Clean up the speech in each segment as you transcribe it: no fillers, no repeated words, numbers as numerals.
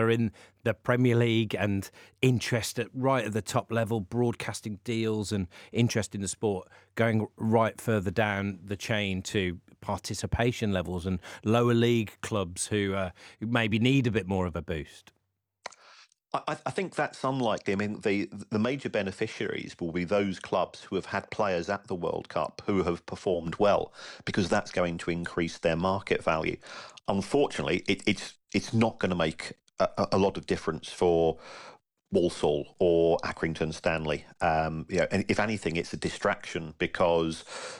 are in the Premier League and interest right at the top level, broadcasting deals and interest in the sport going right further down the chain to participation levels and lower league clubs who maybe need a bit more of a boost? I think that's unlikely. I mean, the major beneficiaries will be those clubs who have had players at the World Cup who have performed well, because that's going to increase their market value. Unfortunately, it's not going to make a lot of difference for Walsall or Accrington Stanley. And if anything, it's a distraction, because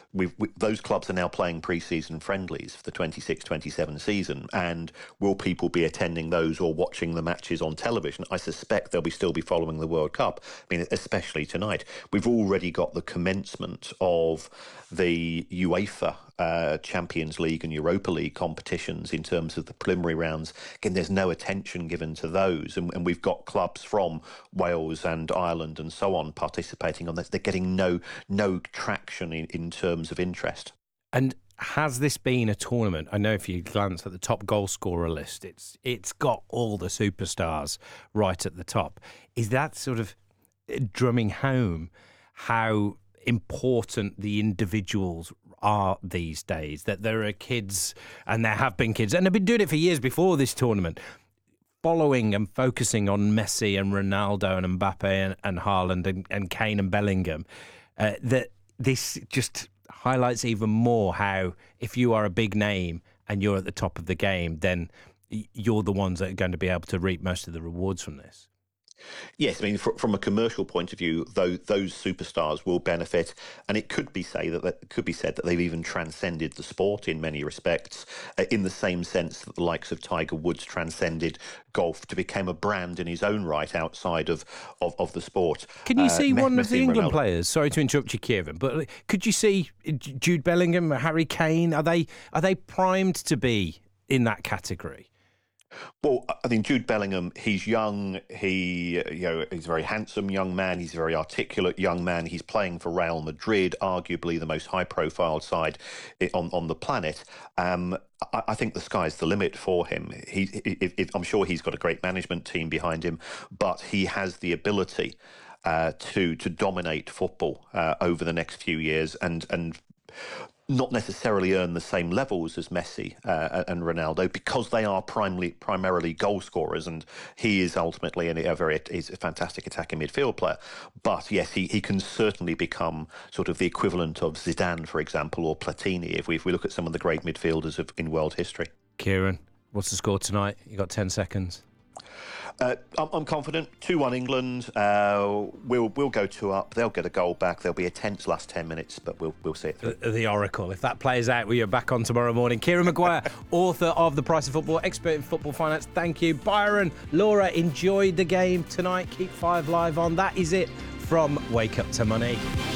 those clubs are now playing pre-season friendlies for the 26-27 season. And will people be attending those or watching the matches on television? I suspect they'll still be following the World Cup. I mean, especially tonight. We've already got the commencement of the UEFA Champions League and Europa League competitions in terms of the preliminary rounds. Again, there's no attention given to those, and we've got clubs from Wales and Ireland and so on participating on this. They're getting no traction in terms of interest. And has this been a tournament? I know if you glance at the top goal scorer list, it's got all the superstars right at the top. Is that sort of drumming home how important the individuals are these days? That there are kids, and there have been kids, and they've been doing it for years before this tournament, following and focusing on Messi and Ronaldo and Mbappe and Haaland and Kane and Bellingham, that this just highlights even more how if you are a big name and you're at the top of the game, then you're the ones that are going to be able to reap most of the rewards from this. Yes, I mean, from a commercial point of view, those superstars will benefit, and it could be said that they've even transcended the sport in many respects, in the same sense that the likes of Tiger Woods transcended golf to become a brand in his own right outside of the sport. Can you see one of Messi the and England Ronaldo. players? Sorry to interrupt you, Kieran, but could you see Jude Bellingham, Harry Kane? Are they primed to be in that category? Well, I think Jude Bellingham, he's young. He's a very handsome young man. He's a very articulate young man. He's playing for Real Madrid, arguably the most high-profile side on the planet. I think the sky's the limit for him. I'm sure he's got a great management team behind him, but he has the ability to dominate football over the next few years and not necessarily earn the same levels as Messi and Ronaldo, because they are primarily goal scorers, and he is ultimately he's a fantastic attacking midfield player. But yes, he can certainly become sort of the equivalent of Zidane, for example, or Platini, if we look at some of the great midfielders in world history. Kieran, what's the score tonight? You got 10 seconds. I'm confident. 2-1 England. We'll go 2-up. They'll get a goal back. There'll be a tense last 10 minutes, but we'll see it through. The Oracle. If that plays out, we're back on tomorrow morning. Kieran Maguire, author of The Price of Football, expert in football finance. Thank you. Byron, Laura, enjoy the game tonight. Keep 5 Live on. That is it from Wake Up to Money.